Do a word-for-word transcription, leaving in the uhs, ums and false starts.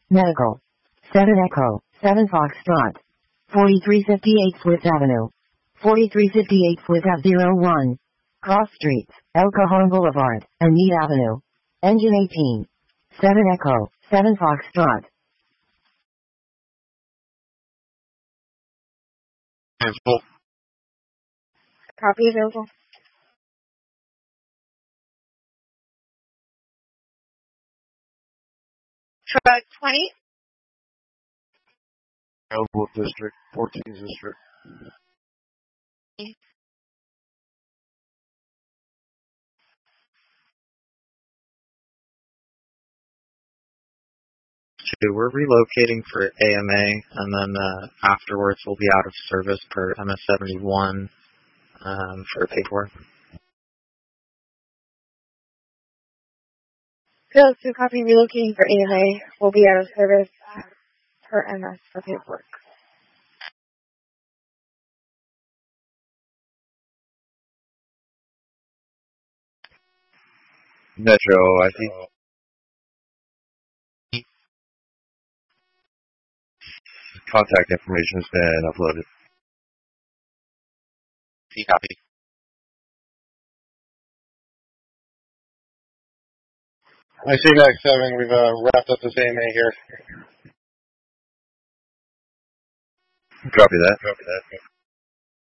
Medical. seven Echo, seven Foxtrot. forty-three fifty-eight Swift Avenue. forty-three fifty-eight Swift Ave zero one. Cross Streets, El Cajon Boulevard, and Meade Avenue. Engine eighteen. seven Echo, seven Foxtrot. Cancel. Copy available. Truck twenty. Elwood District, fourteenth District. We're relocating for A M A, and then uh, afterwards we'll be out of service per M S seventy-one um, for paperwork. Bill to copy relocating for A M A. Will be out of service uh, per M S for paperwork. Metro, I think. Contact information has been uploaded. C copy. I see that seven. We've uh, wrapped up this A M A here. Copy that. Copy that.